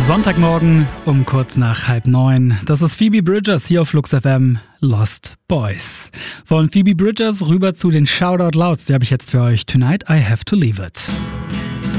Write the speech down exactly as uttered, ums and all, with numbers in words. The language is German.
Sonntagmorgen um kurz nach halb neun. Das ist Phoebe Bridgers hier auf Flux F M, Lost Boys. Von Phoebe Bridgers rüber zu den Shoutout Louds, die habe ich jetzt für euch. Tonight I Have to Leave It.